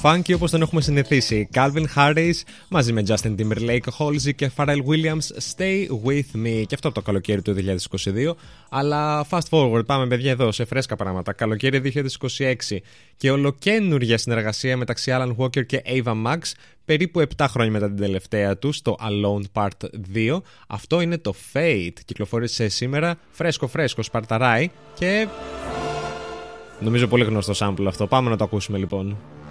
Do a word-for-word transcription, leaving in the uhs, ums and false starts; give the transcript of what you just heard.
funky όπως τον έχουμε συνηθίσει. Calvin Harris μαζί με Justin Timberlake, Halsey και Pharrell Williams, Stay With Me. Και αυτό το καλοκαίρι του δύο χιλιάδες είκοσι δύο. Αλλά fast forward, πάμε παιδιά εδώ σε φρέσκα πράγματα. Καλοκαίρι δύο χιλιάδες είκοσι έξι και ολοκαίνουργια συνεργασία μεταξύ Alan Walker και Ava Max. Περίπου επτά χρόνια μετά την τελευταία του, στο Alone Part δύο. Αυτό είναι το Fate. Κυκλοφόρησε σήμερα, φρέσκο φρέσκο, σπαρταράει και νομίζω πολύ γνωστό sample αυτό. Πάμε να το ακούσουμε λοιπόν.